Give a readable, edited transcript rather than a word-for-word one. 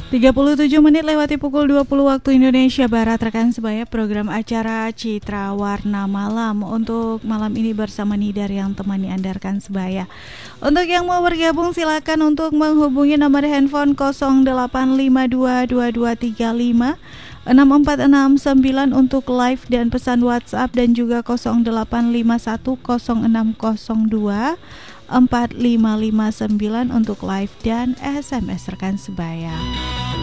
37 menit lewati pukul 20 waktu Indonesia Barat. Rekan sebaya, program acara Citra Warna Malam untuk malam ini bersama Nidar yang temani Anda rekan sebaya. Untuk yang mau bergabung silakan untuk menghubungi nomor handphone 08522235 6469 untuk live dan pesan WhatsApp, dan juga 08510602 4559 untuk live dan SMS rekan sebaya.